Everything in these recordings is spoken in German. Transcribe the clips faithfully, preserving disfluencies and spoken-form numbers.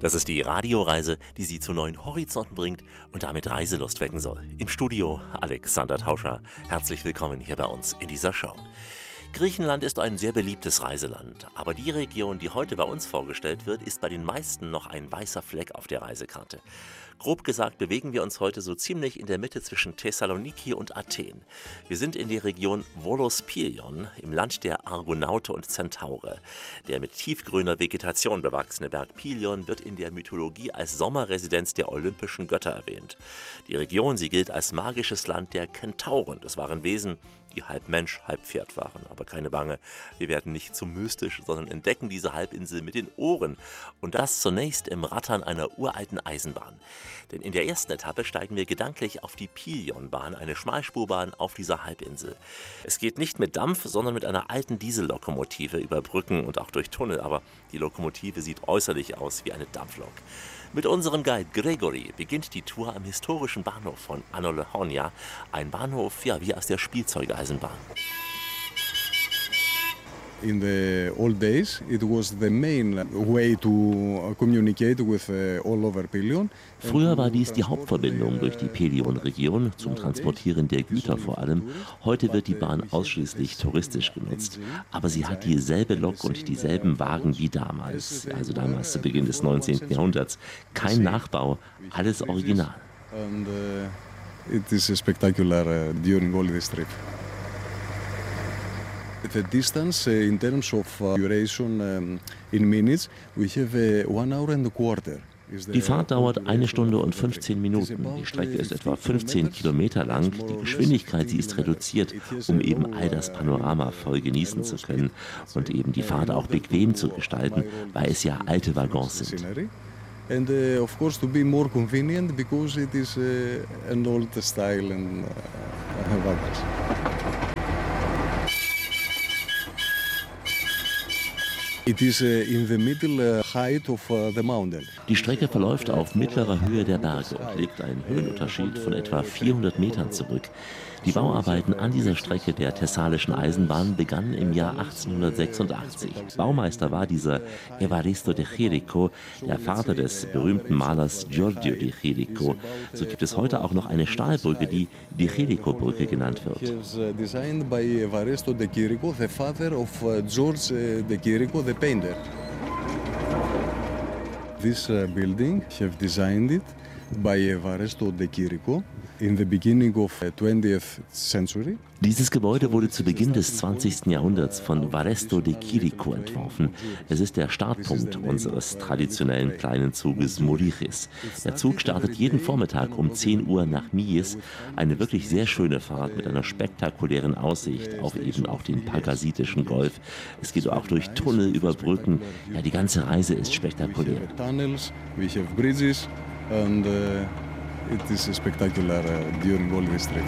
Das ist die Radioreise, die Sie zu neuen Horizonten bringt und damit Reiselust wecken soll. Im Studio Alexander Tauscher. Herzlich willkommen hier bei uns in dieser Show. Griechenland ist ein sehr beliebtes Reiseland, aber die Region, die heute bei uns vorgestellt wird, ist bei den meisten noch ein weißer Fleck auf der Reisekarte. Grob gesagt bewegen wir uns heute so ziemlich in der Mitte zwischen Thessaloniki und Athen. Wir sind in der Region Volospilion, im Land der Argonaute und Zentaure. Der mit tiefgrüner Vegetation bewachsene Berg Pilion wird in der Mythologie als Sommerresidenz der olympischen Götter erwähnt. Die Region, sie gilt als magisches Land der Kentauren. Das waren Wesen, die halb Mensch, halb Pferd waren. Aber keine Bange, wir werden nicht zu mystisch, sondern entdecken diese Halbinsel mit den Ohren. Und das zunächst im Rattern einer uralten Eisenbahn. Denn in der ersten Etappe steigen wir gedanklich auf die Pilionbahn, eine Schmalspurbahn auf dieser Halbinsel. Es geht nicht mit Dampf, sondern mit einer alten Diesellokomotive über Brücken und auch durch Tunnel. Aber die Lokomotive sieht äußerlich aus wie eine Dampflok. Mit unserem Guide Gregory beginnt die Tour am historischen Bahnhof von Anolochonia, ein Bahnhof ja, wie aus der Spielzeugeisenbahn. In the old days, it was the main way to communicate with all over Pelion. Früher war dies die Hauptverbindung durch die Pelion-Region, zum Transportieren der Güter vor allem. Heute wird die Bahn ausschließlich touristisch genutzt. Aber sie hat dieselbe Lok und dieselben Wagen wie damals, also damals zu Beginn des neunzehnten Jahrhunderts. Kein Nachbau, alles original. And uh, it is spectacular uh, during all this trip. The distance uh, in terms of uh, duration um, in minutes, we have uh, one hour and a quarter. Die Fahrt dauert eine Stunde und fünfzehn Minuten. Die Strecke ist etwa fünfzehn Kilometer lang. Die Geschwindigkeit, sie ist reduziert, um eben all das Panorama voll genießen zu können und eben die Fahrt auch bequem zu gestalten, weil es ja alte Waggons sind. And uh, of course to be more convenient because it is uh, an old style and uh, wagons. It is in the middle height of the mountain. Die Strecke verläuft auf mittlerer Höhe der Berge und legt einen Höhenunterschied von etwa vierhundert Metern zurück. Die Bauarbeiten an dieser Strecke der Thessalischen Eisenbahn begannen im Jahr achtzehnhundertsechsundachtzig. Baumeister war dieser Evaristo de Chirico, der Vater des berühmten Malers Giorgio de Chirico. So gibt es heute auch noch eine Stahlbrücke, die de Chirico-Brücke genannt wird. Designed by Evaristo de Chirico, the father of George de Chirico, the painter. This uh, building, have designed it by Evaristo de Chirico in the beginning of the twentieth century. Dieses Gebäude wurde zu Beginn des zwanzigsten Jahrhunderts von Varesto de Chirico entworfen. Es ist der Startpunkt unseres traditionellen kleinen Zuges Morichis. Der Zug startet jeden Vormittag um zehn Uhr nach Myis. Eine wirklich sehr schöne Fahrt mit einer spektakulären Aussicht auf eben auch den Pagasitischen Golf. Es geht auch durch Tunnel über Brücken. Ja, die ganze Reise ist spektakulär. Tunnels, we have bridges and uh, it is spectacular uh, during all this trip.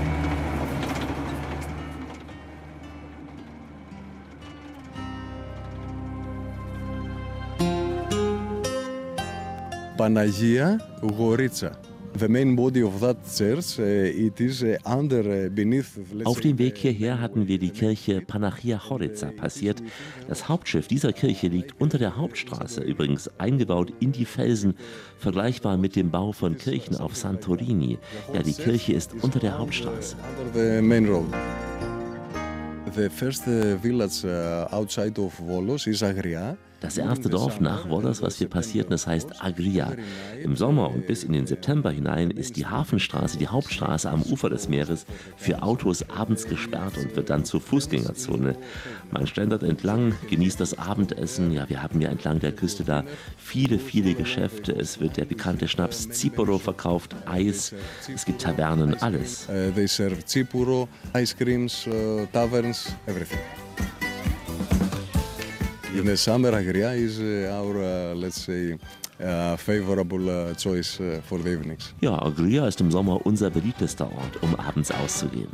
Panagia Goritsa. The main body of that church, uh, it is uh, under, uh, beneath, Auf dem Weg hierher hatten wir die Kirche Panagia Goritsa passiert. Das Hauptschiff dieser Kirche liegt unter der Hauptstraße, übrigens eingebaut in die Felsen, vergleichbar mit dem Bau von Kirchen auf Santorini. Ja, die Kirche ist unter der Hauptstraße. Under the main road. The first uh, village uh, outside of Volos is Agria. Das erste Dorf nach Volos, was wir passierten, das heißt Agria. Im Sommer und bis in den September hinein ist die Hafenstraße, die Hauptstraße am Ufer des Meeres, für Autos abends gesperrt und wird dann zur Fußgängerzone. Man schlendert entlang, genießt das Abendessen. Ja, wir haben ja entlang der Küste da viele, viele Geschäfte. Es wird der bekannte Schnaps Tsipuro verkauft, Eis, es gibt Tavernen, alles. Uh, they serve Tsipuro, ice creams, uh, taverns, everything. In the summer, Agria is uh, our, uh, let's say, uh, favorable uh, choice uh, for the evenings. Ja, Agria ist im Sommer unser beliebtester Ort, um abends auszugehen.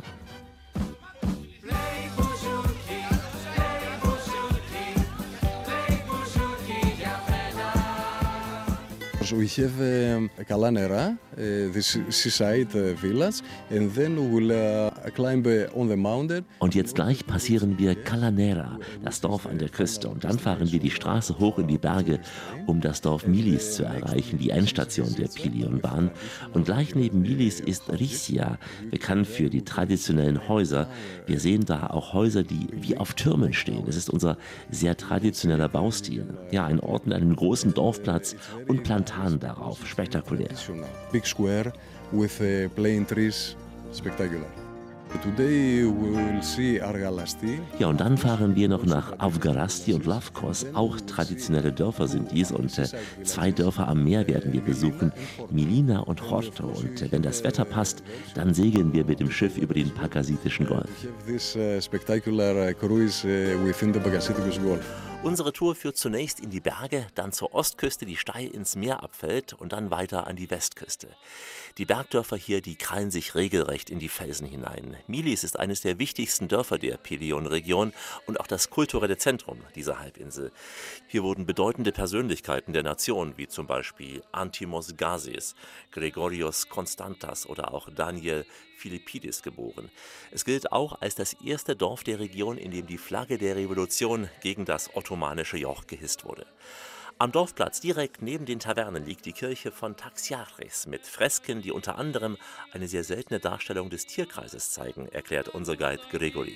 course, we have uh, Kalanera, uh, the seaside uh, village, and then we will uh, climb uh, on the mountain. Und jetzt gleich passieren wir Kalanera, das Dorf an der Küste. Und dann fahren wir die Straße hoch in die Berge, um das Dorf Milis zu erreichen, die Endstation der Pilionbahn. Und gleich neben Milis ist Risia, bekannt für die traditionellen Häuser. Wir sehen da auch Häuser, die wie auf Türmen stehen. Es ist unser sehr traditioneller Baustil. Ja, ein Ort mit einem großen Dorfplatz und Plantanen darauf. Spektakulär. Big square with uh, plane trees, spectacular. Today we will see Argalasti. Ja, und dann fahren wir noch nach Avgarasti und Lavkos. Auch traditionelle Dörfer sind dies und äh, zwei Dörfer am Meer werden wir besuchen, Milina und Chorto. Und äh, wenn das Wetter passt, dann segeln wir mit dem Schiff über den Pagasitischen Golf. This uh, spectacular cruise uh, within the Pagasitischen Golf. Unsere Tour führt zunächst in die Berge, dann zur Ostküste, die steil ins Meer abfällt und dann weiter an die Westküste. Die Bergdörfer hier, die krallen sich regelrecht in die Felsen hinein. Milis ist eines der wichtigsten Dörfer der Pelion-Region und auch das kulturelle Zentrum dieser Halbinsel. Hier wurden bedeutende Persönlichkeiten der Nation, wie zum Beispiel Antimos Gazis, Gregorios Konstantas oder auch Daniel Philippidis geboren. Es gilt auch als das erste Dorf der Region, in dem die Flagge der Revolution gegen das ottomanische Joch gehisst wurde. Am Dorfplatz direkt neben den Tavernen liegt die Kirche von Taxiaris mit Fresken, die unter anderem eine sehr seltene Darstellung des Tierkreises zeigen, erklärt unser Guide Gregory.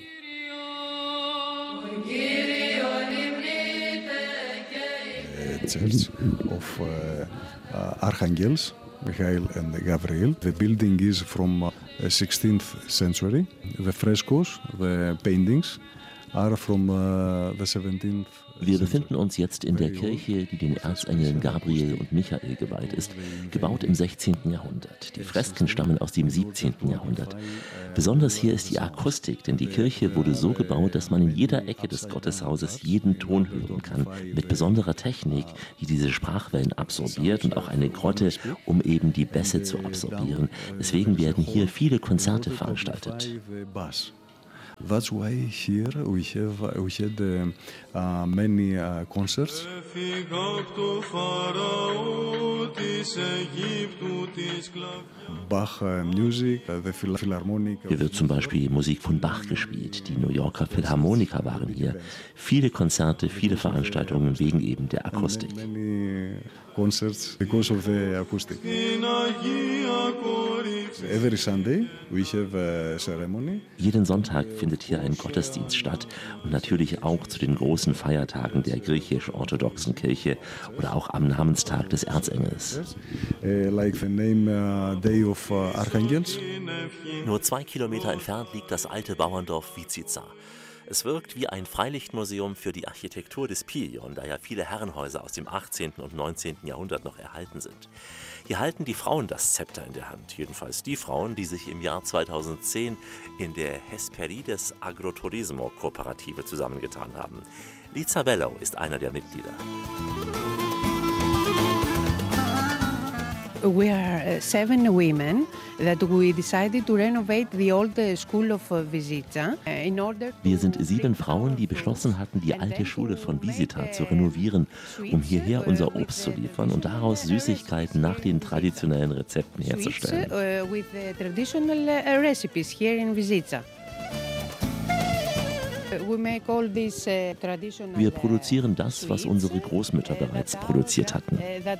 Church of uh, uh, Archangels, Michael and Gabriel. The building is from uh, sixteenth century. The frescoes, the paintings are from uh, the seventeenth. Wir befinden uns jetzt in der Kirche, die den Erzengeln Gabriel und Michael geweiht ist, gebaut im sechzehnten Jahrhundert. Die Fresken stammen aus dem siebzehnten Jahrhundert. Besonders hier ist die Akustik, denn die Kirche wurde so gebaut, dass man in jeder Ecke des Gotteshauses jeden Ton hören kann, mit besonderer Technik, die diese Sprachwellen absorbiert und auch eine Grotte, um eben die Bässe zu absorbieren. Deswegen werden hier viele Konzerte veranstaltet. That's why here we have we had uh, uh, many uh, concerts. Bach uh, music, uh, the Philharmonic. Hier wird zum Beispiel Musik von Bach gespielt. Die New Yorker Philharmoniker waren hier. Viele Konzerte, viele Veranstaltungen wegen eben der Akustik. Many concerts because of the acoustic. Every Sunday we have a ceremony. Jeden Sonntag findet hier ein Gottesdienst statt und natürlich auch zu den großen Feiertagen der griechisch-orthodoxen Kirche oder auch am Namenstag des Erzengels. Uh, like the name uh, Day of uh, Archangels. Nur zwei Kilometer entfernt liegt das alte Bauerndorf Vizica. Es wirkt wie ein Freilichtmuseum für die Architektur des Pilion, da ja viele Herrenhäuser aus dem achtzehnten und neunzehnten Jahrhundert noch erhalten sind. Hier halten die Frauen das Zepter in der Hand, jedenfalls die Frauen, die sich im Jahr zweitausendzehn in der Hesperides Agroturismo Kooperative zusammengetan haben. Liza Bellow ist einer der Mitglieder. We are seven women that we decided to renovate the old school of Vizica in order. Wir sind sieben Frauen, die beschlossen hatten, die alte Schule von Vizica zu renovieren, um hierher unser Obst zu liefern und daraus Süßigkeiten nach den traditionellen Rezepten herzustellen. With the traditional recipes here in Vizica. Wir produzieren das, was unsere Großmütter bereits produziert hatten.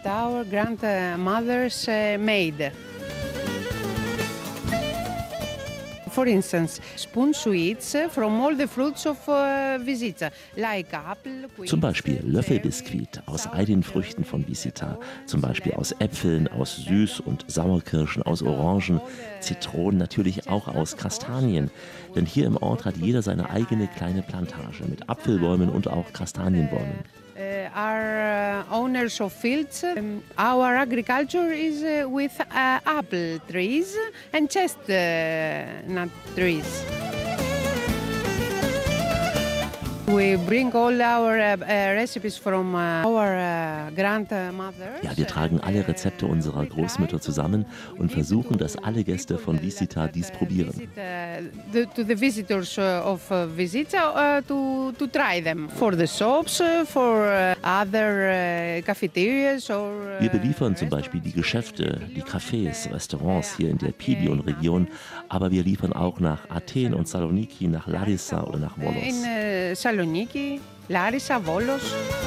For instance, spoon sweets from all the fruits of Vizica, like apple. Zum Beispiel Löffelbiskuit aus all den Früchten von Vizica, zum Beispiel aus Äpfeln, aus Süß- und Sauerkirschen, aus Orangen, Zitronen, natürlich auch aus Kastanien. Denn hier im Ort hat jeder seine eigene kleine Plantage mit Apfelbäumen und auch Kastanienbäumen. Uh, are uh, owners of fields. Um, our agriculture is uh, with uh, apple trees and chestnut trees. We bring all our uh, uh, recipes from uh, our uh, grandmothers. Ja, wir tragen alle Rezepte unserer Großmütter zusammen und versuchen, dass alle Gäste von Visita dies probieren. The, to the visitors of uh, Visita uh, to, to try them. For the shops, uh, for uh, other uh, cafeterias or... Uh, wir beliefern zum Beispiel die Geschäfte, die Cafés, Restaurants hier in der Pibion-Region, aber wir liefern auch nach Athen und Saloniki, nach Larissa oder nach Volos. In uh, Saloniki, Larissa, Volos.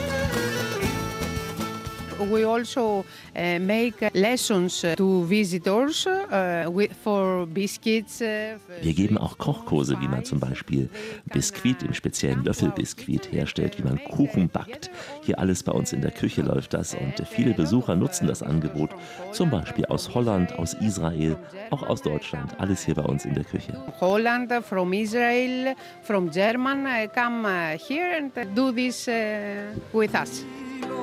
We also uh, make lessons to visitors uh, with, for biscuits. Uh, Wir geben auch Kochkurse, wie man zum Beispiel Biskuit, den speziellen Löffelbiskuit herstellt, wie man Kuchen backt. Hier alles bei uns in der Küche läuft das und viele Besucher nutzen das Angebot, zum Beispiel aus Holland, aus Israel, auch aus Deutschland, alles hier bei uns in der Küche. Holland, from Israel, from German, come here and do this uh, with us.